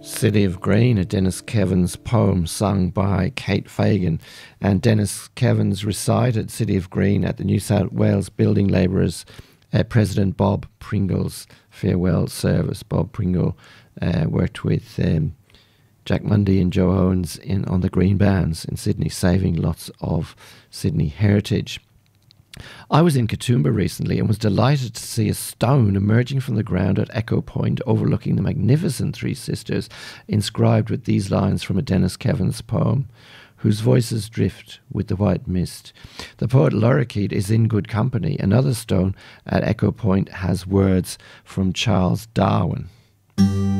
City of Green, a Dennis Kevin's poem sung by Kate Fagan. And Dennis Kevin's recited City of Green at the New South Wales Building Labourers President Bob Pringle's farewell service. Bob Pringle worked with Jack Mundy and Joe Owens on the Green Bands in Sydney, saving lots of Sydney heritage. I was in Katoomba recently and was delighted to see a stone emerging from the ground at Echo Point overlooking the magnificent Three Sisters, inscribed with these lines from a Dennis Kevin's poem: whose voices drift with the white mist. The poet Lorikeet is in good company. Another stone at Echo Point has words from Charles Darwin.